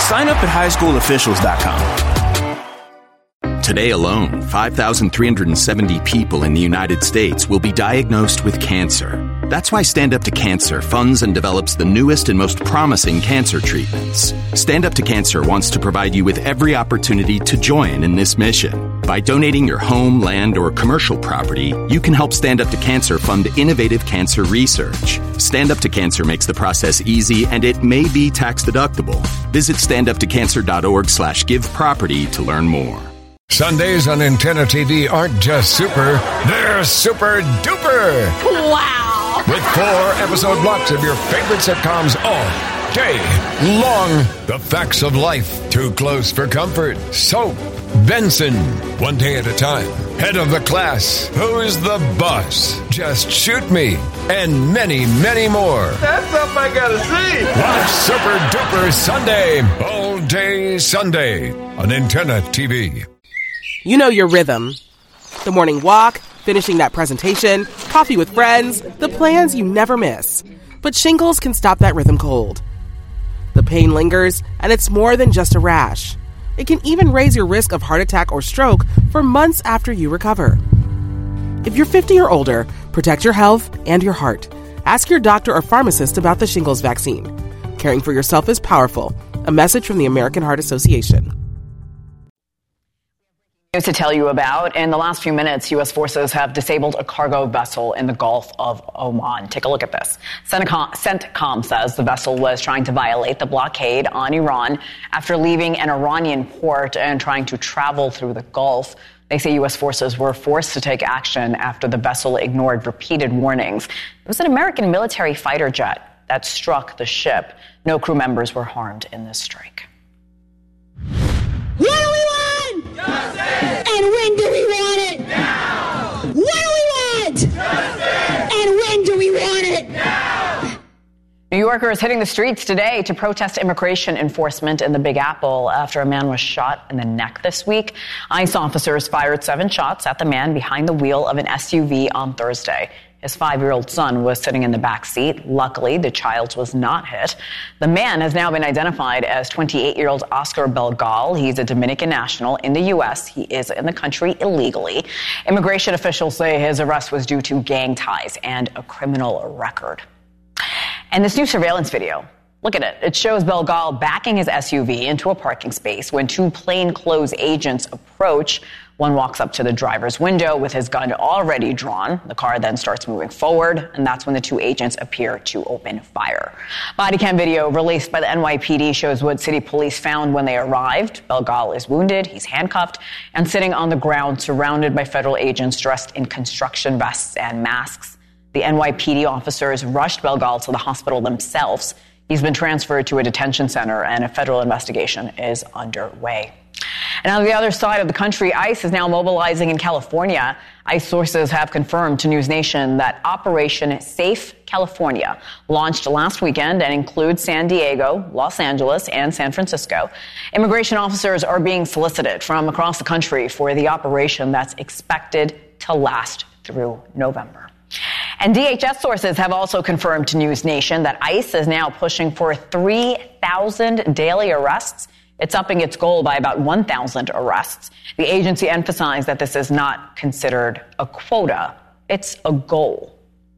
Sign up at highschoolofficials.com. Today alone, 5,370 people in the United States will be diagnosed with cancer. That's why Stand Up to Cancer funds and develops the newest and most promising cancer treatments. Stand Up to Cancer wants to provide you with every opportunity to join in this mission. By donating your home, land, or commercial property, you can help Stand Up to Cancer fund innovative cancer research. Stand Up to Cancer makes the process easy, and it may be tax deductible. Visit standuptocancer.org/giveproperty to learn more. Sundays on Antenna TV aren't just super, they're super duper. Wow. With 4-episode blocks of your favorite sitcoms all day long. The Facts of Life, Too Close for Comfort, Soap, Benson, One Day at a Time, Head of the Class, Who's the Boss, Just Shoot Me, and many, many more. That's something I gotta see. Watch Super Duper Sunday, all day Sunday on Antenna TV. You know your rhythm. The morning walk, finishing that presentation, coffee with friends, the plans you never miss. But shingles can stop that rhythm cold. The pain lingers, and it's more than just a rash. It can even raise your risk of heart attack or stroke for months after you recover. If you're 50 or older, protect your health and your heart. Ask your doctor or pharmacist about the shingles vaccine. Caring for yourself is powerful. A message from the American Heart Association. News to tell you about. In the last few minutes, U.S. forces have disabled a cargo vessel in the Gulf of Oman. Take a look at this. CENTCOM says the vessel was trying to violate the blockade on Iran after leaving an Iranian port and trying to travel through the Gulf. They say U.S. forces were forced to take action after the vessel ignored repeated warnings. It was an American military fighter jet that struck the ship. No crew members were harmed in this strike. What do we want? Justice! And when do we want it? Now! What do we want? Justice! And when do we want it? Now! New Yorkers hitting the streets today to protest immigration enforcement in the Big Apple after a man was shot in the neck this week. ICE officers fired 7 shots at the man behind the wheel of an SUV on Thursday. His 5-year-old son was sitting in the back seat. Luckily, the child was not hit. The man has now been identified as 28-year-old Oscar Belgal. He's a Dominican national in the U.S. He is in the country illegally. Immigration officials say his arrest was due to gang ties and a criminal record. And this new surveillance video, look at it. It shows Belgal backing his SUV into a parking space when 2 plainclothes agents approach. One walks up to the driver's window with his gun already drawn. The car then starts moving forward, and that's when the 2 agents appear to open fire. Body cam video released by the NYPD shows what city police found when they arrived. Belgal is wounded, he's handcuffed, and sitting on the ground surrounded by federal agents dressed in construction vests and masks. The NYPD officers rushed Belgal to the hospital themselves. He's been transferred to a detention center, and a federal investigation is underway. And on the other side of the country, ICE is now mobilizing in California. ICE sources have confirmed to News Nation that Operation Safe California launched last weekend and includes San Diego, Los Angeles, and San Francisco. Immigration officers are being solicited from across the country for the operation that's expected to last through November. And DHS sources have also confirmed to News Nation that ICE is now pushing for 3,000 daily arrests. It's upping its goal by about 1,000 arrests. The agency emphasized that this is not considered a quota. It's a goal.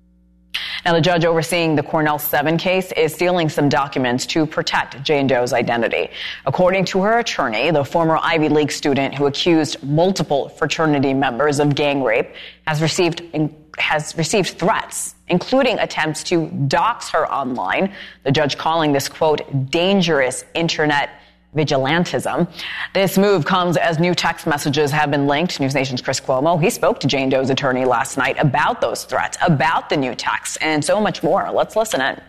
Now, the judge overseeing the Cornell 7 case is stealing some documents to protect Jane Doe's identity. According to her attorney, the former Ivy League student who accused multiple fraternity members of gang rape has received threats, including attempts to dox her online. The judge calling this, quote, dangerous internet vigilantism. This move comes as new text messages have been linked. News Nation's Chris Cuomo, he spoke to Jane Doe's attorney last night about those threats, about the new texts, and so much more. Let's listen in.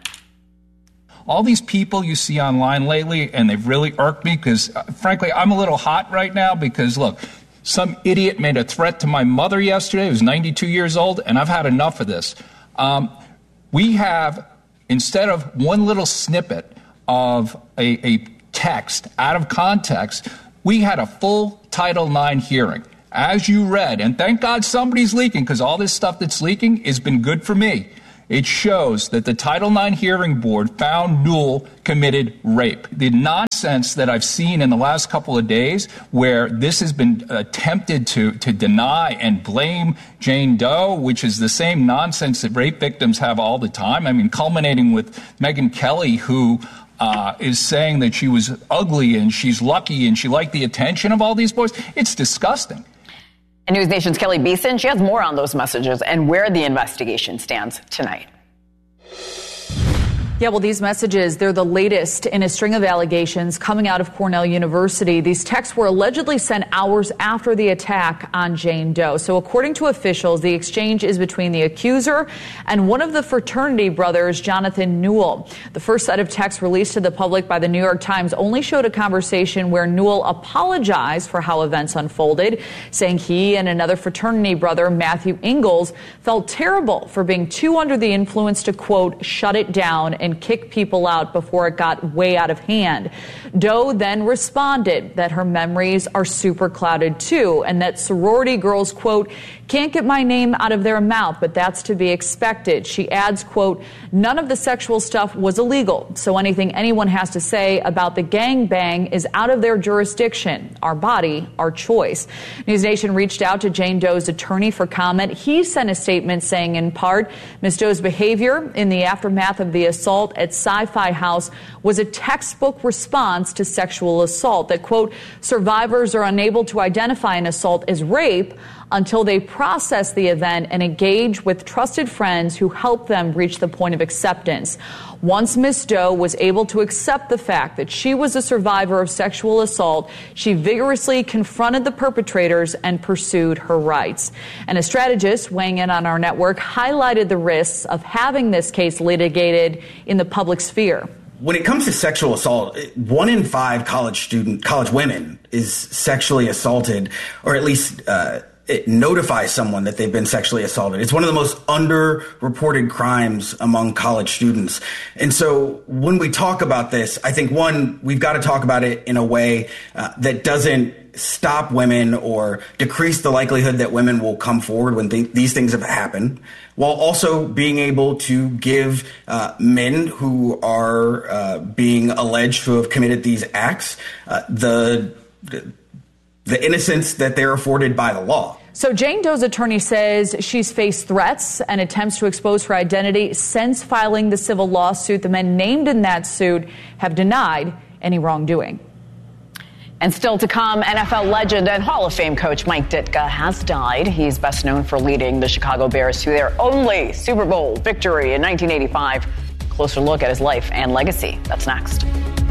All these people you see online lately, and they've really irked me because, frankly, I'm a little hot right now because, look, some idiot made a threat to my mother yesterday who's 92 years old, and I've had enough of this. We have, instead of one little snippet of a text out of context, we had a full Title IX hearing, as you read, and thank God somebody's leaking, because all this stuff that's leaking has been good for me. it shows that the Title IX hearing board found Newell committed rape. The nonsense that I've seen in the last couple of days where this has been attempted to deny and blame Jane Doe, which is the same nonsense that rape victims have all the time. I mean, culminating with Megyn Kelly, who is saying that she was ugly and she's lucky and she liked the attention of all these boys. It's disgusting. And News Nation's Kelly Beeson, she has more on those messages and where the investigation stands tonight. Yeah, well, these messages, they're the latest in a string of allegations coming out of Cornell University. These texts were allegedly sent hours after the attack on Jane Doe. So according to officials, the exchange is between the accuser and one of the fraternity brothers, Jonathan Newell. The first set of texts released to the public by the New York Times only showed a conversation where Newell apologized for how events unfolded, saying he and another fraternity brother, Matthew Ingalls, felt terrible for being too under the influence to, quote, shut it down and kick people out before it got way out of hand. Doe then responded that her memories are super clouded too, and that sorority girls, quote, can't get my name out of their mouth, but that's to be expected. She adds, quote, none of the sexual stuff was illegal, so anything anyone has to say about the gangbang is out of their jurisdiction. Our body, our choice. News Nation reached out to Jane Doe's attorney for comment. He sent a statement saying, in part, Ms. Doe's behavior in the aftermath of the assault at Sci-Fi House was a textbook response to sexual assault, that, quote, survivors are unable to identify an assault as rape until they process the event and engage with trusted friends who help them reach the point of acceptance. Once Ms. Doe was able to accept the fact that she was a survivor of sexual assault, she vigorously confronted the perpetrators and pursued her rights. And a strategist weighing in on our network highlighted the risks of having this case litigated in the public sphere. When it comes to sexual assault, 1 in 5 college women is sexually assaulted, or at least it notifies someone that they've been sexually assaulted. It's one of the most underreported crimes among college students. And so when we talk about this, I think, one, we've got to talk about it in a way that doesn't stop women or decrease the likelihood that women will come forward when these things have happened, while also being able to give men who are being alleged to have committed these acts the innocence that they're afforded by the law. So Jane Doe's attorney says she's faced threats and attempts to expose her identity since filing the civil lawsuit. The men named in that suit have denied any wrongdoing. And still to come, NFL legend and Hall of Fame coach Mike Ditka has died. He's best known for leading the Chicago Bears to their only Super Bowl victory in 1985. Closer look at his life and legacy. That's next.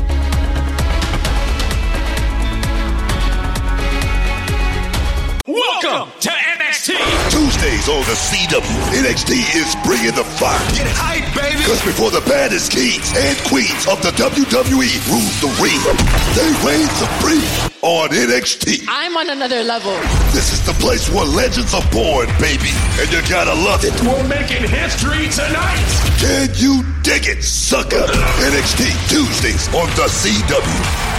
Welcome to NXT. Tuesdays on the CW. NXT is bringing the fire. Get hype, baby. Because before the baddest kings and queens of the WWE rule the ring, they reign supreme on NXT. I'm on another level. This is the place where legends are born, baby. And you gotta love it. We're making history tonight. Can you dig it, sucker? NXT Tuesdays on the CW.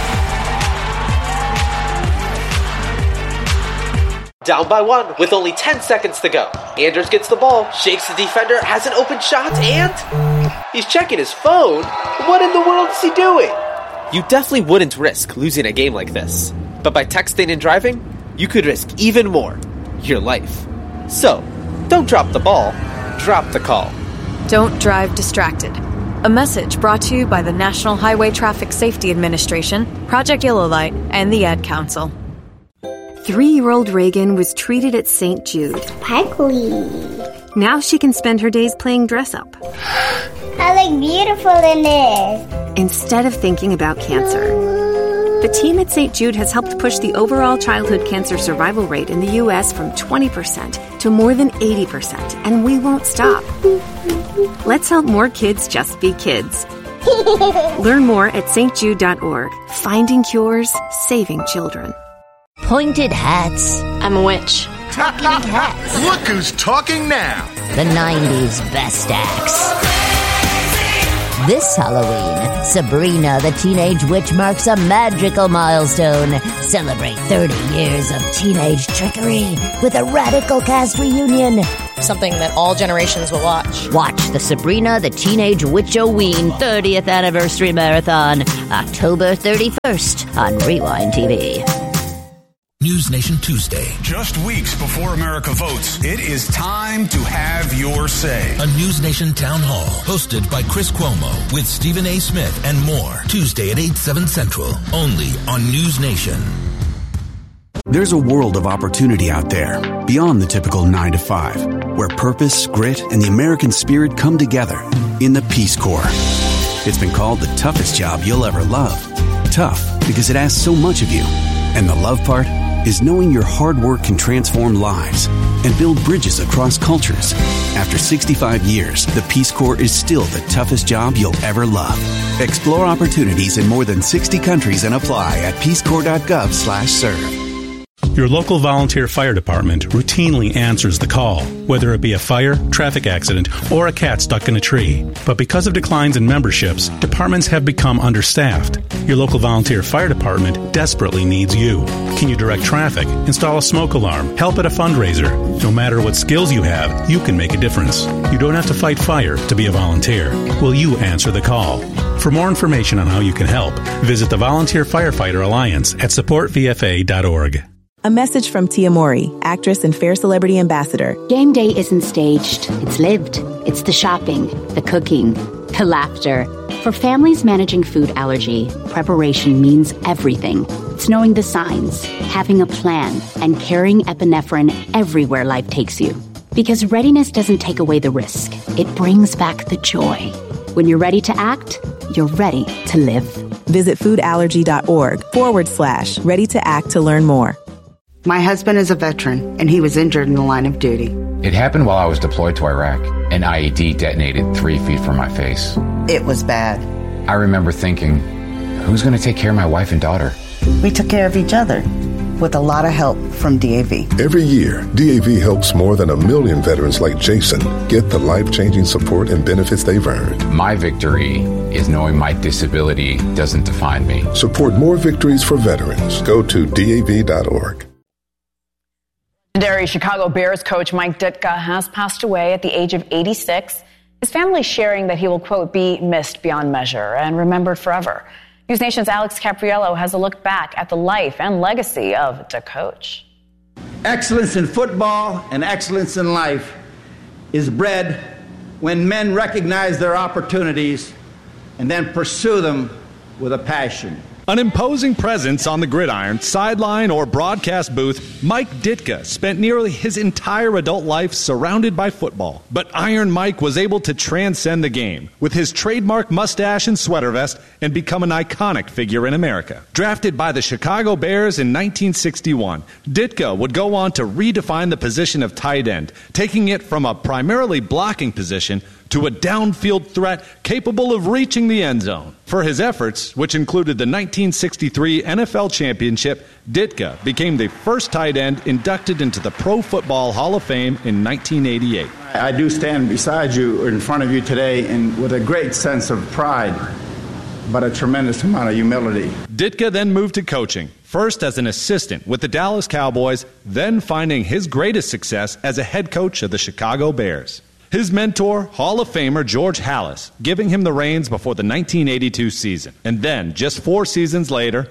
Down by 1 with only 10 seconds to go. Anders gets the ball, shakes the defender, has an open shot, and he's checking his phone. What in the world is he doing? You definitely wouldn't risk losing a game like this. But by texting and driving, you could risk even more, your life. So, don't drop the ball, drop the call. Don't drive distracted. A message brought to you by the National Highway Traffic Safety Administration, Project Yellow Light, and the Ad Council. 3-year-old Reagan was treated at St. Jude. Sparkly. Now she can spend her days playing dress-up. I look beautiful in this. Instead of thinking about cancer. The team at St. Jude has helped push the overall childhood cancer survival rate in the U.S. from 20% to more than 80%, and we won't stop. Let's help more kids just be kids. Learn more at stjude.org. Finding cures, saving children. Pointed hats. I'm a witch. Talking hats. Look who's talking now. The 90s best acts. This Halloween, Sabrina the Teenage Witch marks a magical milestone. Celebrate 30 years of teenage trickery with a radical cast reunion. something that all generations will watch. Watch the Sabrina the Teenage Witch-O-Ween 30th Anniversary Marathon, October 31st on Rewind TV. News Nation Tuesday. Just weeks before America votes, it is time to have your say. A News Nation Town Hall hosted by Chris Cuomo with Stephen A. Smith and more. Tuesday at 8, 7 Central. Only on News Nation. There's a world of opportunity out there beyond the typical 9 to 5, where purpose, grit, and the American spirit come together in the Peace Corps. It's been called the toughest job you'll ever love. Tough because it asks so much of you. And the love part is knowing your hard work can transform lives and build bridges across cultures. After 65 years, the Peace Corps is still the toughest job you'll ever love. Explore opportunities in more than 60 countries and apply at peacecorps.gov/serve. Your local volunteer fire department routinely answers the call, whether it be a fire, traffic accident, or a cat stuck in a tree. But because of declines in memberships, departments have become understaffed. Your local volunteer fire department desperately needs you. Can you direct traffic, install a smoke alarm, help at a fundraiser? No matter what skills you have, you can make a difference. You don't have to fight fire to be a volunteer. Will you answer the call? For more information on how you can help, visit the Volunteer Firefighter Alliance at supportvfa.org. A message from Tia Mori, actress and Fair Celebrity Ambassador. Game day isn't staged, it's lived. It's the shopping, the cooking, the laughter. For families managing food allergy, preparation means everything. It's knowing the signs, having a plan, and carrying epinephrine everywhere life takes you. Because readiness doesn't take away the risk, it brings back the joy. When you're ready to act, you're ready to live. Visit foodallergy.org/ready to act to learn more. My husband is a veteran, and he was injured in the line of duty. It happened while I was deployed to Iraq. An IED detonated 3 feet from my face. It was bad. I remember thinking, who's going to take care of my wife and daughter? We took care of each other, with a lot of help from DAV. Every year, DAV helps more than 1 million veterans like Jason get the life-changing support and benefits they've earned. My victory is knowing my disability doesn't define me. Support more victories for veterans. Go to DAV.org. Legendary Chicago Bears coach Mike Ditka has passed away at the age of 86. His family sharing that he will, quote, be missed beyond measure and remembered forever. News Nation's Alex Capriello has a look back at the life and legacy of the coach. Excellence in football and excellence in life is bred when men recognize their opportunities and then pursue them with a passion. An imposing presence on the gridiron, sideline, or broadcast booth, Mike Ditka spent nearly his entire adult life surrounded by football. But Iron Mike was able to transcend the game with his trademark mustache and sweater vest and become an iconic figure in America. Drafted by the Chicago Bears in 1961, Ditka would go on to redefine the position of tight end, taking it from a primarily blocking position to a downfield threat capable of reaching the end zone. For his efforts, which included the 1963 NFL Championship, Ditka became the first tight end inducted into the Pro Football Hall of Fame in 1988. I do stand beside you, or in front of you today, and with a great sense of pride, but a tremendous amount of humility. Ditka then moved to coaching, first as an assistant with the Dallas Cowboys, then finding his greatest success as a head coach of the Chicago Bears. His mentor, Hall of Famer George Halas, giving him the reins before the 1982 season. And then, just 4 seasons later,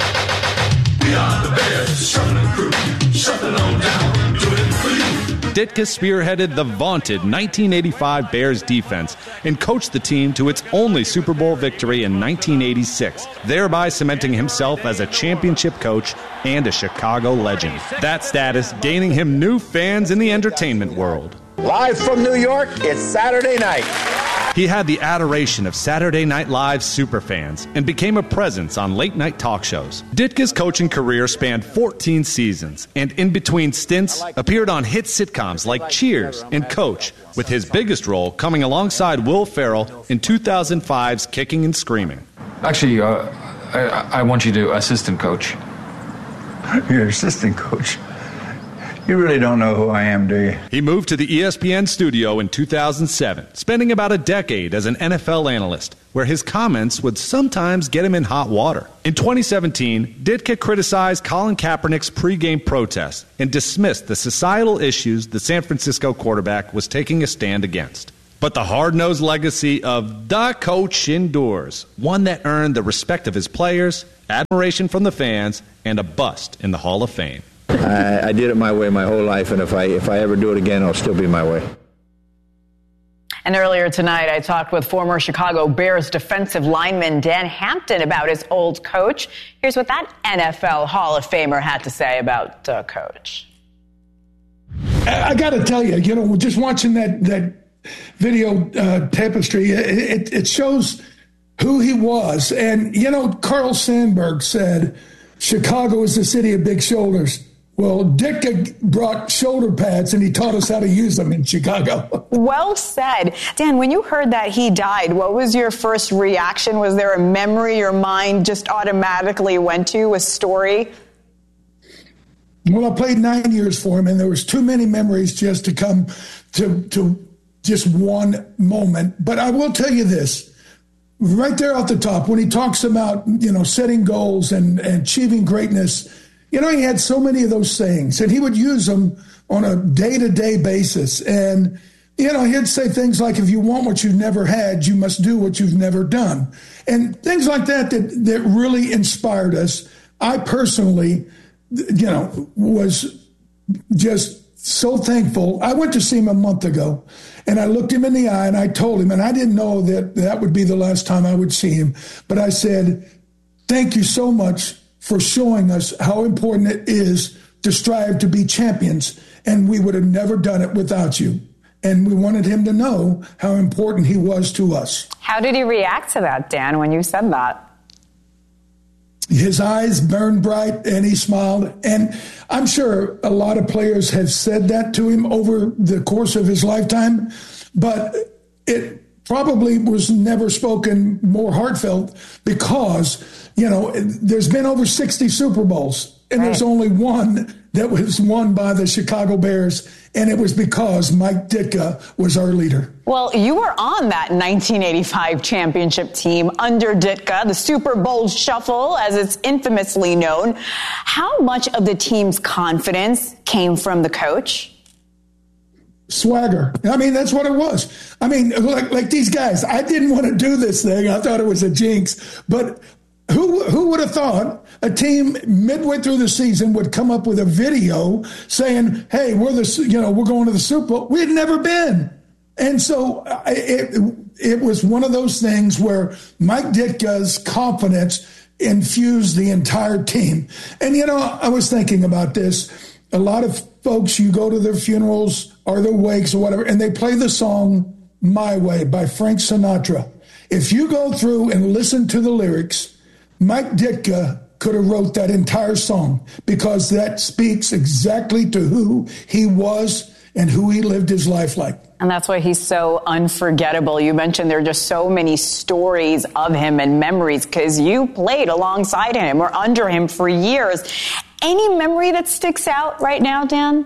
We are the Bears, shuffling crew, shuffling on down, doing it for you. Ditka spearheaded the vaunted 1985 Bears defense and coached the team to its only Super Bowl victory in 1986, thereby cementing himself as a championship coach and a Chicago legend. That status gaining him new fans in the entertainment world. Live from New York, it's Saturday night. He had the adoration of Saturday Night Live's superfans and became a presence on late-night talk shows. Ditka's coaching career spanned 14 seasons, and in between stints, appeared on hit sitcoms like Cheers and Coach, with his biggest role coming alongside Will Ferrell in 2005's Kicking and Screaming. Actually, I want you to assistant coach. You're assistant coach? You really don't know who I am, do you? He moved to the ESPN studio in 2007, spending about a decade as an NFL analyst, where his comments would sometimes get him in hot water. In 2017, Ditka criticized Colin Kaepernick's pregame protest and dismissed the societal issues the San Francisco quarterback was taking a stand against. But the hard-nosed legacy of the coach endures, one that earned the respect of his players, admiration from the fans, and a bust in the Hall of Fame. I did it my way my whole life, and if I ever do it again, it'll still be my way. And earlier tonight, I talked with former Chicago Bears defensive lineman Dan Hampton about his old coach. Here's what that NFL Hall of Famer had to say about Coach. I got to tell you, just watching that video tapestry, it shows who he was. And, Carl Sandburg said, Chicago is the city of big shoulders. Well, Ditka brought shoulder pads, and he taught us how to use them in Chicago. Well said. Dan, when you heard that he died, what was your first reaction? Was there a memory your mind just automatically went to, a story? Well, I played 9 years for him, and there was too many memories just to come to just one moment. But I will tell you this, right there off the top, when he talks about, setting goals and achieving greatness, he had so many of those sayings, and he would use them on a day-to-day basis. And, he'd say things like, if you want what you've never had, you must do what you've never done. And things like that really inspired us. I personally, was just so thankful. I went to see him a month ago, and I looked him in the eye, and I told him, and I didn't know that would be the last time I would see him, but I said, thank you so much for showing us how important it is to strive to be champions, and we would have never done it without you. And we wanted him to know how important he was to us. How did he react to that, Dan, when you said that? His eyes burned bright, and he smiled. And I'm sure a lot of players have said that to him over the course of his lifetime, but it probably was never spoken more heartfelt because, there's been over 60 Super Bowls, and There's only one that was won by the Chicago Bears, and it was because Mike Ditka was our leader. Well, you were on that 1985 championship team under Ditka, the Super Bowl Shuffle, as it's infamously known. How much of the team's confidence came from the coach? Swagger. That's what it was. Like these guys, I didn't want to do this thing. I thought it was a jinx, but who would have thought a team midway through the season would come up with a video saying, "Hey, we're going to the Super Bowl." We had never been, and so it was one of those things where Mike Ditka's confidence infused the entire team. And I was thinking about this. A lot of folks, you go to their funerals or their wakes or whatever, and they play the song "My Way" by Frank Sinatra. If you go through and listen to the lyrics, Mike Ditka could have wrote that entire song because that speaks exactly to who he was and who he lived his life like. And that's why he's so unforgettable. You mentioned there are just so many stories of him and memories because you played alongside him or under him for years. Any memory that sticks out right now, Dan?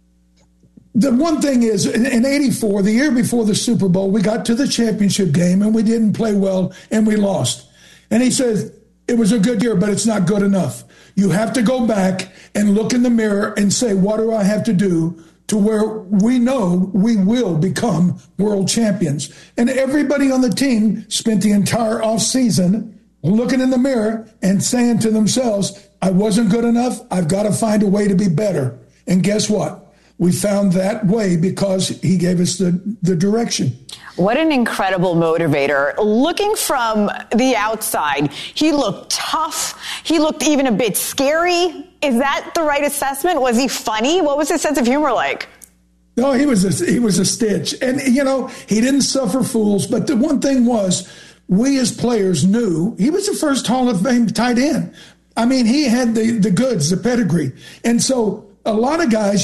The one thing is, in 84, the year before the Super Bowl, we got to the championship game and we didn't play well and we lost. And he says, it was a good year, but it's not good enough. You have to go back and look in the mirror and say, what do I have to do to where we know we will become world champions? And everybody on the team spent the entire offseason looking in the mirror and saying to themselves, I wasn't good enough. I've got to find a way to be better. And guess what? We found that way because he gave us the direction. What an incredible motivator. Looking from the outside, he looked tough. He looked even a bit scary. Is that the right assessment? Was he funny? What was his sense of humor like? No, he was a stitch. And, he didn't suffer fools. But the one thing was, we as players knew he was the first Hall of Fame tight end. He had the goods, the pedigree. And so a lot of guys,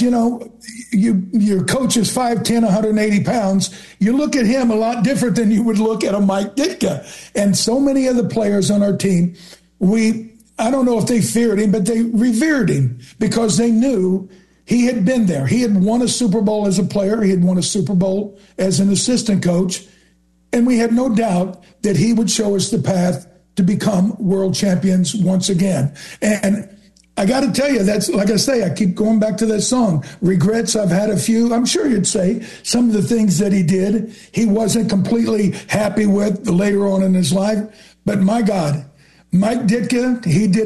your coach is 5'10", 180 pounds. You look at him a lot different than you would look at a Mike Ditka. And so many of the players on our team, I don't know if they feared him, but they revered him because they knew he had been there. He had won a Super Bowl as a player. He had won a Super Bowl as an assistant coach. And we had no doubt that he would show us the path to become world champions once again. And I got to tell you, that's, like I say, I keep going back to that song. Regrets, I've had a few. I'm sure you'd say some of the things that he did, he wasn't completely happy with later on in his life. But my God, Mike Ditka, he did